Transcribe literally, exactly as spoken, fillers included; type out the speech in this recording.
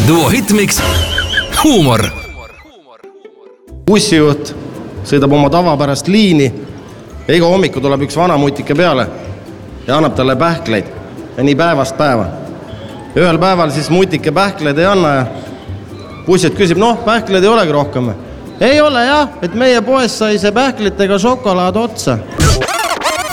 Duo Hitmix, huumor. Bussijuht sõidab oma tavapärast liini ja iga hommiku tuleb üks vana mutike peale ja annab talle pähkleid ja nii päevast päeva. Ühel päeval siis mutike pähkleid ei anna ja bussijuht küsib, noh, pähkleid ei olegi rohkem. Ei ole jah, et meie poes sai see pähklitega šokolaad otsa.